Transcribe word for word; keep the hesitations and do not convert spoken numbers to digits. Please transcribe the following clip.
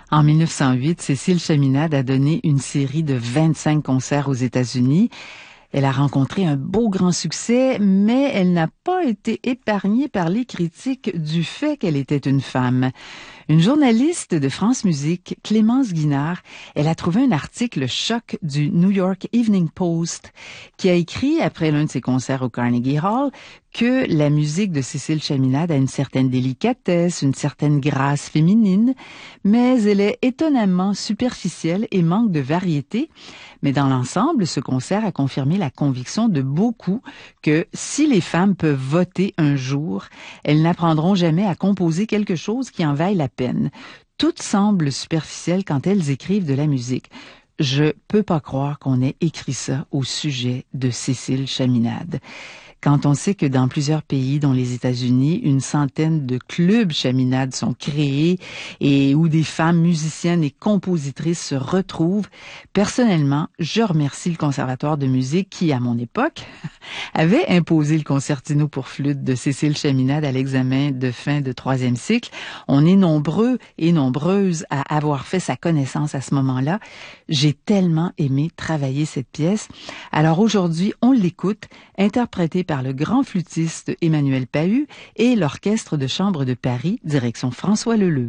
En mille neuf cent huit, Cécile Chaminade a donné une série de vingt-cinq concerts aux États-Unis. Elle a rencontré un beau grand succès, mais elle n'a pas été épargnée par les critiques du fait qu'elle était une femme. Une journaliste de France Musique, Clémence Guinard, elle a trouvé un article choc du New York Evening Post qui a écrit, après l'un de ses concerts au Carnegie Hall, que la musique de Cécile Chaminade a une certaine délicatesse, une certaine grâce féminine, mais elle est étonnamment superficielle et manque de variété. Mais dans l'ensemble, ce concert a confirmé la conviction de beaucoup que si les femmes peuvent voter un jour, elles n'apprendront jamais à composer quelque chose qui en vaille la peine. Toutes semblent superficielles quand elles écrivent de la musique. Je peux pas croire qu'on ait écrit ça au sujet de Cécile Chaminade. Quand on sait que dans plusieurs pays, dont les États-Unis, une centaine de clubs Chaminade sont créés et où des femmes musiciennes et compositrices se retrouvent, personnellement, je remercie le Conservatoire de musique qui, à mon époque, avait imposé le concertino pour flûte de Cécile Chaminade à l'examen de fin de troisième cycle. On est nombreux et nombreuses à avoir fait sa connaissance à ce moment-là. J'ai tellement aimé travailler cette pièce. Alors aujourd'hui, on l'écoute, interprétée par le grand flûtiste Emmanuel Pahud et l'Orchestre de chambre de Paris, direction François Leleux.